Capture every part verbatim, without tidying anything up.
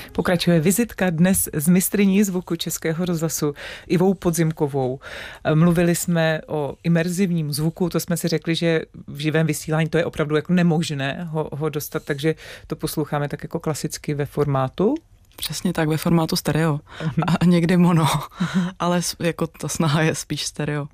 Pokračuje vizitka dnes s mistryní zvuku Českého rozhlasu Ivou Podzimkovou. Mluvili jsme o imerzivním zvuku, to jsme si řekli, že v živém vysílání to je opravdu jako nemožné ho, ho dostat, takže to posloucháme tak jako klasicky ve formátu. Přesně tak, ve formátu stereo a někdy mono, ale jako ta snaha je spíš stereo.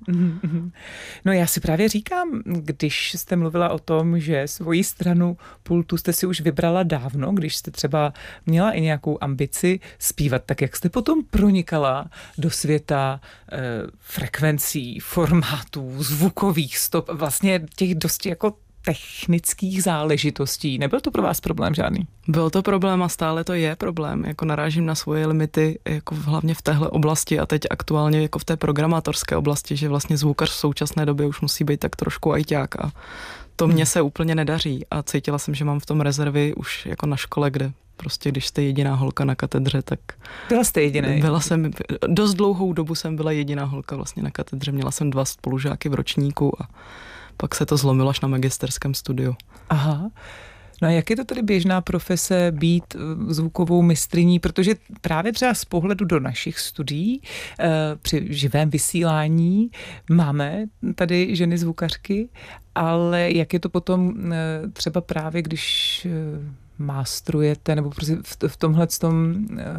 No já si právě říkám, když jste mluvila o tom, že svoji stranu pultu jste si už vybrala dávno, když jste třeba měla i nějakou ambici zpívat, tak jak jste potom pronikala do světa eh, frekvencí, formátů, zvukových stop, vlastně těch dosti jako technických záležitostí. Nebyl to pro vás problém žádný? Byl to problém a stále to je problém. Jako narážím na svoje limity, jako hlavně v téhle oblasti a teď aktuálně jako v té programátorské oblasti, že vlastně zvukař v současné době už musí být tak trošku ajťák a to mně se úplně nedaří a cítila jsem, že mám v tom rezervy už jako na škole, kde prostě když jste jediná holka na katedře, tak... Byla jste jediná? Byla jsem, dost dlouhou dobu jsem byla jediná holka vlastně na katedře. Měla jsem dva spolužáky v ročníku a pak se to zlomilo až na magisterském studiu. Aha. No a jak je to tedy běžná profese být zvukovou mistryní? Protože právě třeba z pohledu do našich studií při živém vysílání máme tady ženy zvukařky, ale jak je to potom třeba právě, když mástrujete, nebo prostě v tomhle tom,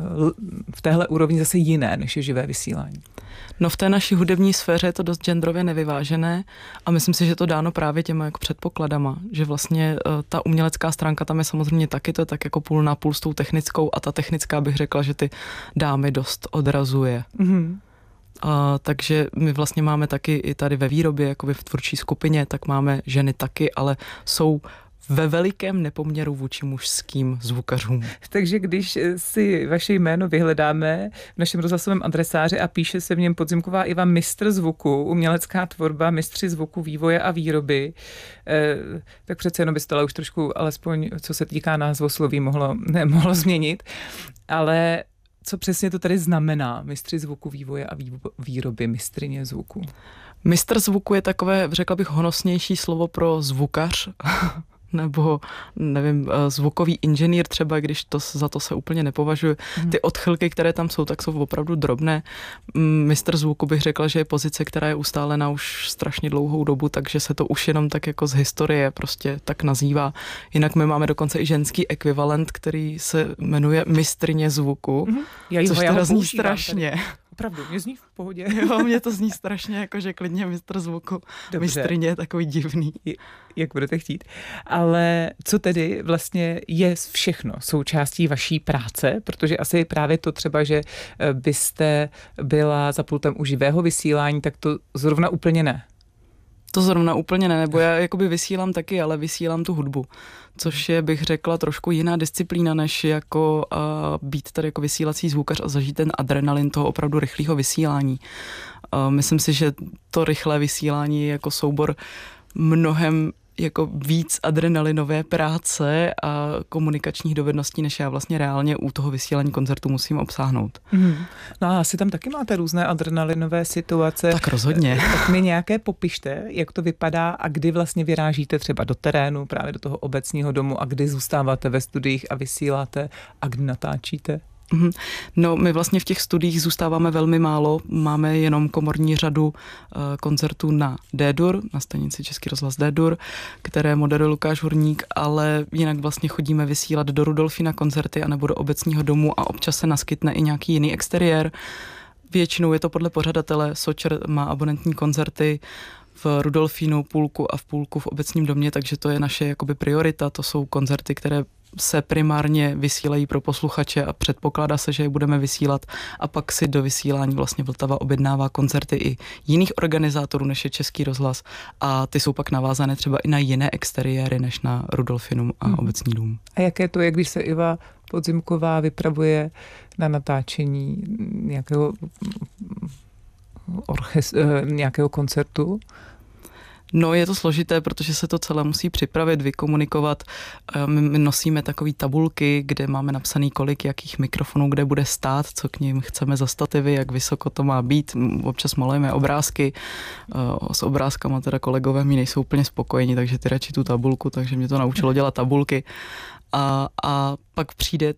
v téhle úrovni zase jiné, než je živé vysílání? No v té naší hudební sféře je to dost genderově nevyvážené a myslím si, že to dáno právě těma jako předpokladama, že vlastně ta umělecká stránka tam je samozřejmě taky, to je tak jako půl na půl s tou technickou a ta technická bych řekla, že ty dámy dost odrazuje. Mm-hmm. A, takže my vlastně máme taky i tady ve výrobě, jakoby v tvůrčí skupině, tak máme ženy taky, ale jsou ve velikém nepoměru vůči mužským zvukařům. Takže když si vaše jméno vyhledáme v našem rozhlasovém adresáři a píše se v něm Podzimková Iva, mistr zvuku, umělecká tvorba, mistři zvuku, vývoje a výroby, eh, tak přece jenom by se to už trošku, alespoň co se týká názvosloví, mohlo, ne, mohlo změnit. Ale co přesně to tady znamená, mistři zvuku, vývoje a výroby, mistryně zvuku? Mistr zvuku je takové, řekla bych, honosnější slovo pro zvukař, nebo nevím, zvukový inženýr třeba, když to, za to se úplně nepovažuje. Ty odchylky, které tam jsou, tak jsou opravdu drobné. Mistr zvuku bych řekla, že je pozice, která je ustálená už strašně dlouhou dobu, takže se to už jenom tak jako z historie prostě tak nazývá. Jinak my máme dokonce i ženský ekvivalent, který se jmenuje mistryně zvuku, mm-hmm. já což teda zní strašně. Tady. Opravdu, mě zní v pohodě. Jo, mě to zní strašně, jakože klidně mistr zvuku. Dobře. Mistryně je takový divný. Jak budete chtít. Ale co tedy vlastně je všechno součástí vaší práce? Protože asi právě to třeba, že byste byla za pultem u živého vysílání, tak to zrovna úplně ne. To zrovna úplně ne, nebo já jakoby vysílám taky, ale vysílám tu hudbu, což je, bych řekla, trošku jiná disciplína, než jako uh, být tady jako vysílací zvukař a zažít ten adrenalin toho opravdu rychlého vysílání. Uh, myslím si, že to rychlé vysílání je jako soubor mnohem jako víc adrenalinové práce a komunikačních dovedností, než já vlastně reálně u toho vysílání koncertu musím obsáhnout. Mm. No a asi tam taky máte různé adrenalinové situace. Tak rozhodně. Tak mi nějaké popište, jak to vypadá a kdy vlastně vyrážíte třeba do terénu, právě do toho obecního domu a kdy zůstáváte ve studiích a vysíláte a kdy natáčíte? No, my vlastně v těch studiích zůstáváme velmi málo, máme jenom komorní řadu uh, koncertů na D-dur, na stanici Český rozhlas D-dur, které moderuje Lukáš Hurník, ale jinak vlastně chodíme vysílat do Rudolfy na koncerty anebo do obecního domu a občas se naskytne i nějaký jiný exteriér. Většinou je to podle pořadatele, Sočer má abonentní koncerty v Rudolfínu půlku a v půlku v obecním domě, takže to je naše jakoby priorita, to jsou koncerty, které se primárně vysílají pro posluchače a předpokládá se, že je budeme vysílat a pak si do vysílání vlastně Vltava objednává koncerty i jiných organizátorů, než je Český rozhlas a ty jsou pak navázané třeba i na jiné exteriéry, než na Rudolfinum a hmm. obecní dům. A jaké to je, když se Iva Podzimková vypravuje na natáčení nějakého, orchest, nějakého koncertu? No, je to složité, protože se to celé musí připravit, vykomunikovat. My nosíme takové tabulky, kde máme napsaný, kolik jakých mikrofonů kde bude stát, co k nim chceme za stativy, jak vysoko to má být. Občas malujeme obrázky. S obrázkama teda kolegové mi nejsou úplně spokojeni, takže ty radši tu tabulku, takže mě to naučilo dělat tabulky. A, a pak přijde ta,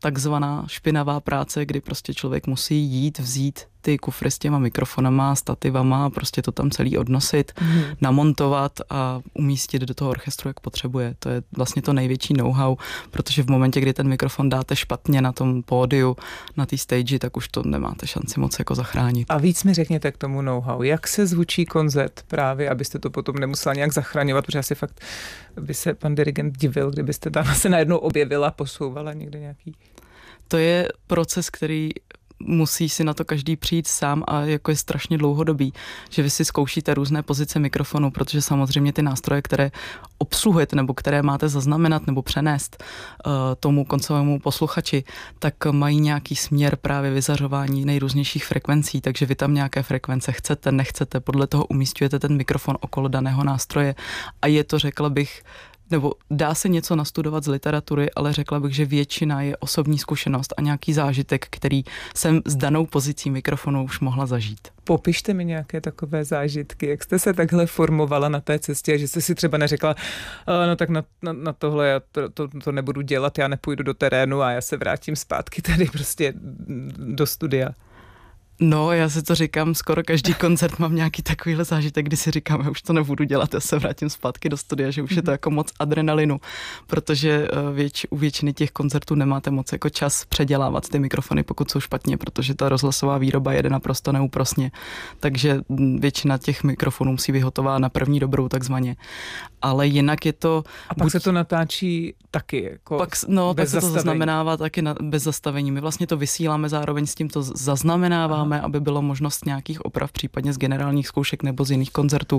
takzvaná špinavá práce, kdy prostě člověk musí jít, vzít ty kufry s těma mikrofonama, stativama, prostě to tam celý odnosit, mm. namontovat a umístit do toho orchestru, jak potřebuje. To je vlastně to největší know-how, protože v momentě, kdy ten mikrofon dáte špatně na tom pódiu, na té stage, tak už to nemáte šanci moc jako zachránit. A víc mi řekněte k tomu know-how. Jak se zvučí koncert právě, abyste to potom nemusela nějak zachraňovat, protože asi fakt by se pan dirigent divil, kdybyste tam se najednou objevila, posouvala někde nějaký... To je proces, který musí si na to každý přijít sám a jako je strašně dlouhodobý, že vy si zkoušíte různé pozice mikrofonu, protože samozřejmě ty nástroje, které obsluhujete nebo které máte zaznamenat nebo přenést uh, tomu koncovému posluchači, tak mají nějaký směr právě vyzařování nejrůznějších frekvencí, takže vy tam nějaké frekvence chcete, nechcete, podle toho umísťujete ten mikrofon okolo daného nástroje a je to, řekla bych, nebo dá se něco nastudovat z literatury, ale řekla bych, že většina je osobní zkušenost a nějaký zážitek, který jsem s danou pozicí mikrofonu už mohla zažít. Popište mi nějaké takové zážitky, jak jste se takhle formovala na té cestě, že jste si třeba neřekla, no tak na, na, na tohle já to, to, to nebudu dělat, já nepůjdu do terénu a já se vrátím zpátky tady prostě do studia. No, já si to říkám, skoro každý koncert mám nějaký takovýhle zážitek, kdy si říkám, já už to nebudu dělat, já se vrátím zpátky do studia, že už je to jako moc adrenalinu, protože věč, u většiny těch koncertů nemáte moc jako čas předělávat ty mikrofony, pokud jsou špatně, protože ta rozhlasová výroba jede naprosto neúprosně, takže většina těch mikrofonů musí být hotová na první dobrou takzvaně, ale jinak je to... A pak buď, se to natáčí taky jako pak, no, bez pak se to zastavení. zaznamenává taky na, bez zastavení. My vlastně to vysíláme, zároveň s tím to zaznamenáváme, aby bylo možnost nějakých oprav, případně z generálních zkoušek nebo z jiných koncertů.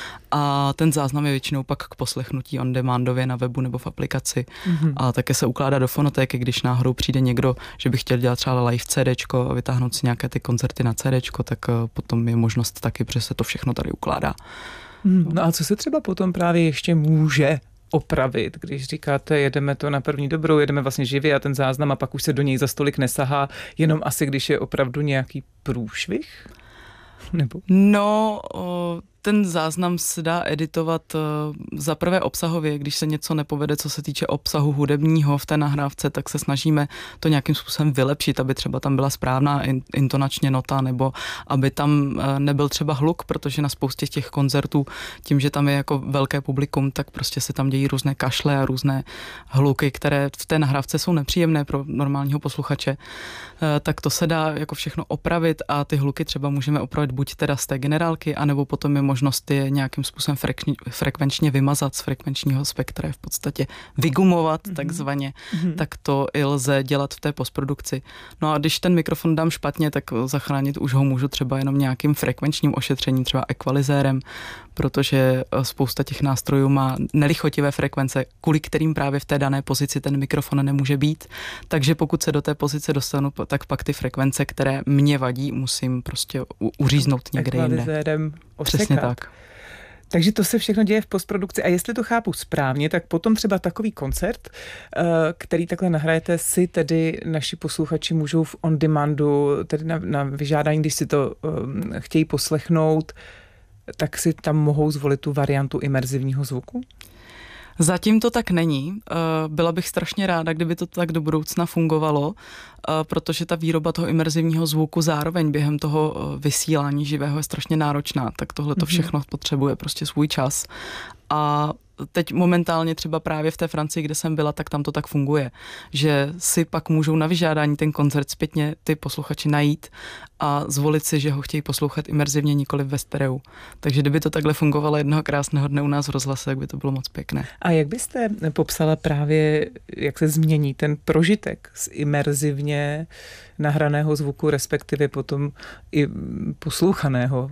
A ten záznam je většinou pak k poslechnutí on demandově na webu nebo v aplikaci. Mm-hmm. A také se ukládá do fonotéky, když náhodou přijde někdo, že by chtěl dělat třeba live CDčko a vytáhnout si nějaké ty koncerty na CDčko, tak potom je možnost taky, protože se to všechno tady ukládá. Mm, no a co se třeba potom právě ještě může opravit, když říkáte, jedeme to na první dobrou, jedeme vlastně živě a ten záznam a pak už se do něj za stolik nesahá, jenom asi když je opravdu nějaký průšvih? Nebo? No, o, ten záznam se dá editovat za prvé obsahově, když se něco nepovede, co se týče obsahu hudebního v té nahrávce, tak se snažíme to nějakým způsobem vylepšit, aby třeba tam byla správná intonačně nota, nebo aby tam nebyl třeba hluk, protože na spoustě těch koncertů, tím, že tam je jako velké publikum, tak prostě se tam dějí různé kašle a různé hluky, které v té nahrávce jsou nepříjemné pro normálního posluchače, tak to se dá jako všechno opravit a ty hluky třeba můžeme opravit buď teda z té generálky, anebo potom je možnost je nějakým způsobem frekvenčně vymazat z frekvenčního spektra, v podstatě vygumovat mm-hmm. takzvaně, mm-hmm. tak to i lze dělat v té postprodukci. No a když ten mikrofon dám špatně, tak zachránit už ho můžu třeba jenom nějakým frekvenčním ošetřením, třeba ekvalizérem, protože spousta těch nástrojů má nelichotivé frekvence, kvůli kterým právě v té dané pozici ten mikrofon nemůže být. Takže pokud se do té pozice dostanu, tak pak ty frekvence, které mě vadí, musím prostě uříznout někde jinde. Ekvalizérem osekat. Přesně tak. Takže to se všechno děje v postprodukci a jestli to chápu správně, tak potom třeba takový koncert, který takhle nahrajete, si tedy naši posluchači můžou v on demandu, tedy na, na vyžádání, když si to um, chtějí poslechnout, tak si tam mohou zvolit tu variantu imerzivního zvuku? Zatím to tak není. Byla bych strašně ráda, kdyby to tak do budoucna fungovalo, protože ta výroba toho imerzivního zvuku zároveň během toho vysílání živého je strašně náročná, tak tohle to všechno potřebuje prostě svůj čas. A teď momentálně třeba právě v té Francii, kde jsem byla, tak tam to tak funguje, že si pak můžou na vyžádání ten koncert zpětně ty posluchači najít a zvolit si, že ho chtějí poslouchat imerzivně, nikoli ve stereu. Takže kdyby to takhle fungovalo jednoho krásného dne u nás v rozhlase, tak by to bylo moc pěkné. A jak byste popsala právě, jak se změní ten prožitek z imerzivně nahraného zvuku, respektive potom i poslouchaného?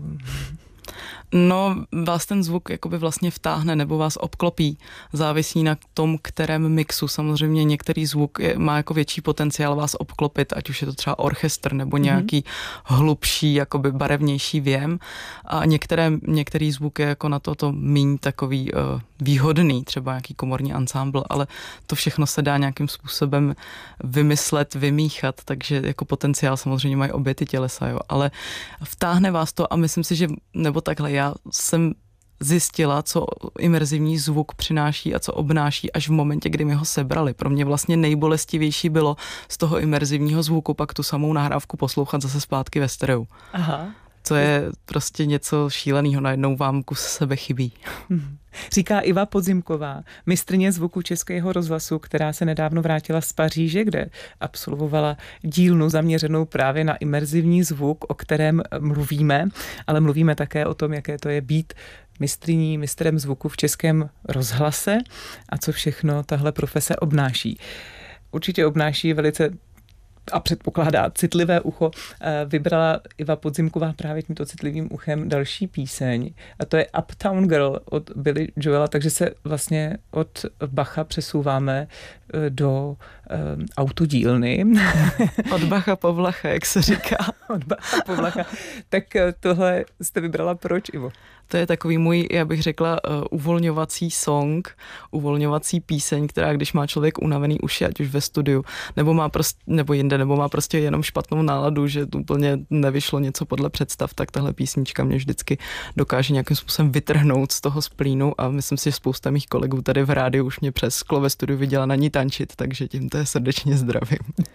No, vás ten zvuk jakoby vlastně vtáhne nebo vás obklopí. Závisí na tom, kterém mixu. Samozřejmě některý zvuk je, má jako větší potenciál vás obklopit, ať už je to třeba orchestr nebo nějaký mm-hmm. hlubší, jakoby barevnější věm. A některé, některý zvuk je jako na toto míň takový uh, výhodný, třeba nějaký komorní ansámbl, ale to všechno se dá nějakým způsobem vymyslet, vymíchat, takže jako potenciál samozřejmě mají obě ty tělesa, jo. Ale vtáhne vás to a myslím si, že nebo takhle, já jsem zjistila, co imerzivní zvuk přináší a co obnáší až v momentě, kdy mi ho sebrali. Pro mě vlastně nejbolestivější bylo z toho imerzivního zvuku pak tu samou nahrávku poslouchat zase zpátky ve stereu. Aha. To je prostě něco šíleného, najednou vám kus sebe chybí. Říká Iva Podzimková, mistryně zvuku Českého rozhlasu, která se nedávno vrátila z Paříže, kde absolvovala dílnu zaměřenou právě na imerzivní zvuk, o kterém mluvíme, ale mluvíme také o tom, jaké to je být mistryní, mistrem zvuku v Českém rozhlase a co všechno tahle profese obnáší. Určitě obnáší velice a předpokládá citlivé ucho. Vybrala Iva Podzimková právě tímto citlivým uchem další píseň a to je Uptown Girl od Billy Joela, takže se vlastně od Bacha přesouváme do um, autodílny. Od Bacha po Vlacha, jak se říká. Od Bacha po Vlacha. Tak tohle jste vybrala proč, Ivo? To je takový můj, já bych řekla, uh, uvolňovací song, uvolňovací píseň, která když má člověk unavený uši, ať už ve studiu, nebo má prostě, nebo jinde, nebo má prostě jenom špatnou náladu, že úplně nevyšlo něco podle představ, tak tahle písnička mě vždycky dokáže nějakým způsobem vytrhnout z toho splínu a myslím si, že spousta mých kolegů tady v rádiu už mě přes sklo ve studiu viděla na ní tančit, takže tímto je srdečně zdravím.